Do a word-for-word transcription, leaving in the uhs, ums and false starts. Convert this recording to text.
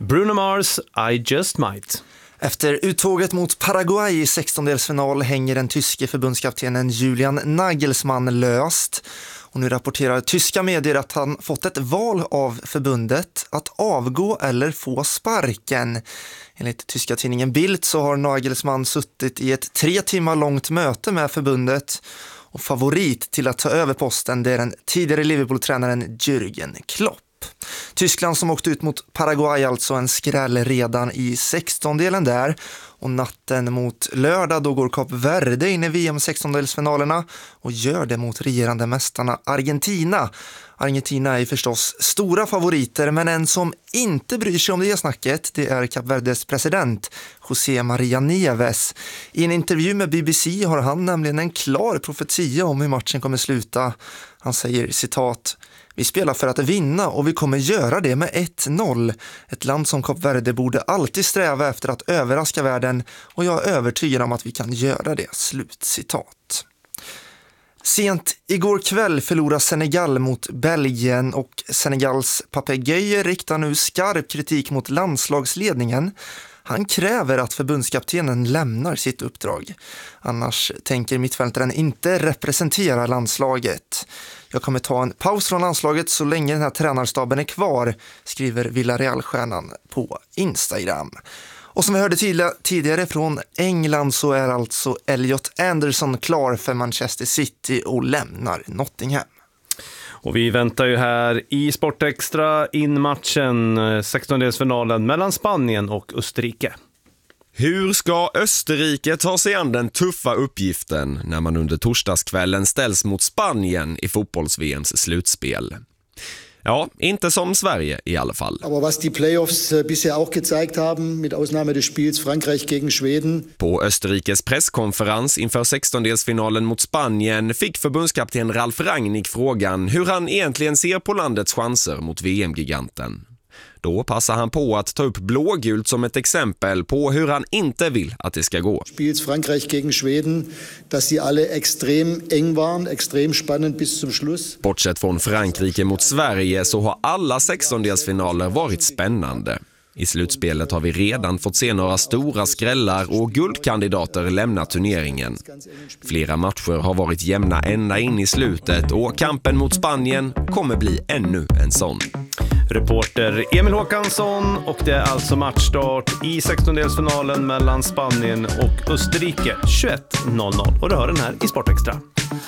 Bruno Mars, I Just Might. Efter uttåget mot Paraguay i sextondelsfinal hänger den tyske förbundskaptenen Julian Nagelsmann löst. Och nu rapporterar tyska medier att han fått ett val av förbundet att avgå eller få sparken. Enligt tyska tidningen Bild så har Nagelsmann suttit i ett tre timmar långt möte med förbundet. Och favorit till att ta över posten det är den tidigare Liverpool-tränaren Jürgen Klopp. Tyskland som åkte ut mot Paraguay, alltså en skräll redan i sextondelen där. Och natten mot lördag då går Kap Verde in i V M sextondelsfinalerna och gör det mot regerande mästarna Argentina. Argentina är förstås stora favoriter, men en som inte bryr sig om det snacket, det är Kap Verdes president José Maria Neves. I en intervju med B B C har han nämligen en klar profetia om hur matchen kommer sluta. Han säger citat: "Vi spelar för att vinna och vi kommer göra det med ett noll. Ett land som Kap Verde borde alltid sträva efter att överraska världen och jag är övertygad om att vi kan göra det." Slutcitat. Sent igår kväll förlorar Senegal mot Belgien och Senegals Pape Gueye riktar nu skarp kritik mot landslagsledningen. Han kräver att förbundskaptenen lämnar sitt uppdrag. Annars tänker mittfältaren inte representera landslaget. "Jag kommer ta en paus från landslaget så länge den här tränarstaben är kvar", skriver Villarreal-stjärnan på Instagram. Och som vi hörde tidigare från England så är alltså Elliot Anderson klar för Manchester City och lämnar Nottingham. Och vi väntar ju här i Sportextra in matchen, sextondelsfinalen mellan Spanien och Österrike. Hur ska Österrike ta sig an den tuffa uppgiften när man under torsdagskvällen ställs mot Spanien i fotbolls-V M:s slutspel? Ja, inte som Sverige i alla fall. Aber was die Playoffs bisher auch gezeigt haben, mit Ausnahme des Spiels Frankreich gegen Schweden. På Österrikes presskonferens inför sextondelsfinalen mot Spanien fick förbundskapten Ralf Rangnick frågan hur han egentligen ser på landets chanser mot V M-giganten. Då passar han på att ta upp blågult som ett exempel på hur han inte vill att det ska gå. Spiels Frankreich gegen Schweden, dass sie alle extrem eng waren, extrem spannend bis zum Schluss. Bortsett från Frankrike mot Sverige så har alla sextondelsfinaler varit spännande. I slutspelet har vi redan fått se några stora skrällar och guldkandidater lämna turneringen. Flera matcher har varit jämna ända in i slutet och kampen mot Spanien kommer bli ännu en sån. Reporter Emil Håkansson, och det är alltså matchstart i sextondelsfinalen mellan Spanien och Österrike tjugoett noll noll. Och du hör den här i Sportextra.